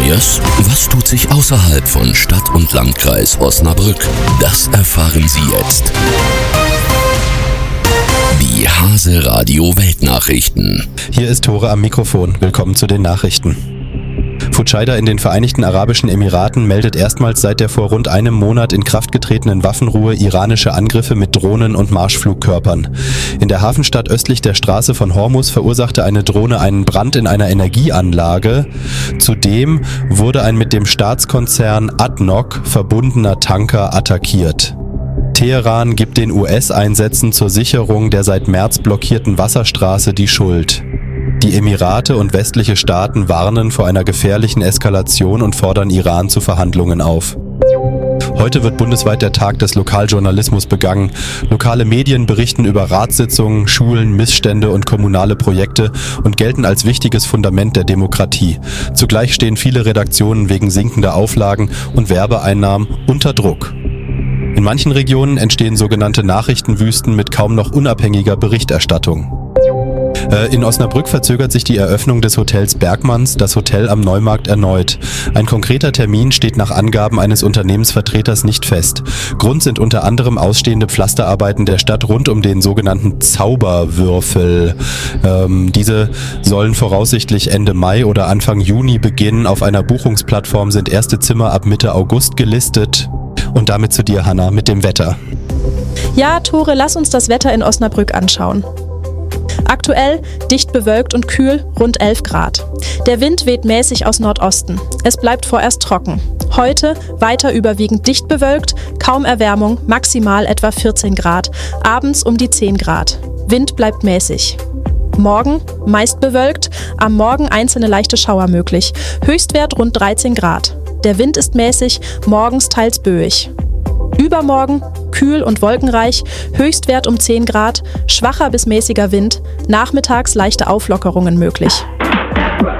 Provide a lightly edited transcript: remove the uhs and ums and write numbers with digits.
Neues? Was tut sich außerhalb von Stadt und Landkreis Osnabrück? Das erfahren Sie jetzt. Die Hase Radio Weltnachrichten. Hier ist Tore am Mikrofon. Willkommen zu den Nachrichten. Fujairah in den Vereinigten Arabischen Emiraten meldet erstmals seit der vor rund einem Monat in Kraft getretenen Waffenruhe iranische Angriffe mit Drohnen und Marschflugkörpern. In der Hafenstadt östlich der Straße von Hormuz verursachte eine Drohne einen Brand in einer Energieanlage. Zudem wurde ein mit dem Staatskonzern ADNOC verbundener Tanker attackiert. Teheran gibt den US-Einsätzen zur Sicherung der seit März blockierten Wasserstraße die Schuld. Die Emirate und westliche Staaten warnen vor einer gefährlichen Eskalation und fordern Iran zu Verhandlungen auf. Heute wird bundesweit der Tag des Lokaljournalismus begangen. Lokale Medien berichten über Ratssitzungen, Schulen, Missstände und kommunale Projekte und gelten als wichtiges Fundament der Demokratie. Zugleich stehen viele Redaktionen wegen sinkender Auflagen und Werbeeinnahmen unter Druck. In manchen Regionen entstehen sogenannte Nachrichtenwüsten mit kaum noch unabhängiger Berichterstattung. In Osnabrück verzögert sich die Eröffnung des Hotels Bergmanns, das Hotel am Neumarkt, erneut. Ein konkreter Termin steht nach Angaben eines Unternehmensvertreters nicht fest. Grund sind unter anderem ausstehende Pflasterarbeiten der Stadt rund um den sogenannten Zauberwürfel. Diese sollen voraussichtlich Ende Mai oder Anfang Juni beginnen. Auf einer Buchungsplattform sind erste Zimmer ab Mitte August gelistet. Und damit zu dir, Hanna, mit dem Wetter. Ja, Tore, lass uns das Wetter in Osnabrück anschauen. Aktuell dicht bewölkt und kühl, rund 11 Grad. Der Wind weht mäßig aus Nordosten. Es bleibt vorerst trocken. Heute weiter überwiegend dicht bewölkt, kaum Erwärmung, maximal etwa 14 Grad. Abends um die 10 Grad. Wind bleibt mäßig. Morgen meist bewölkt, am Morgen einzelne leichte Schauer möglich. Höchstwert rund 13 Grad. Der Wind ist mäßig, morgens teils böig. Übermorgen kühl und wolkenreich, Höchstwert um 10 Grad, schwacher bis mäßiger Wind, nachmittags leichte Auflockerungen möglich.